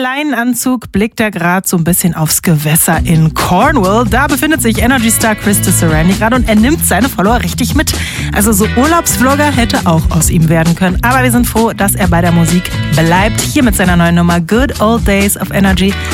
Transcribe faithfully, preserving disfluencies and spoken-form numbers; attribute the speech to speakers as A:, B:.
A: Leinenanzug blickt er gerade so ein bisschen aufs Gewässer in Cornwall. Da befindet sich Energy-Star Krista Sarandon gerade und er nimmt seine Follower richtig mit. Also so Urlaubsvlogger hätte auch aus ihm werden können. Aber wir sind froh, dass er bei der Musik bleibt. Hier mit seiner neuen Nummer Good Old Days of Energy.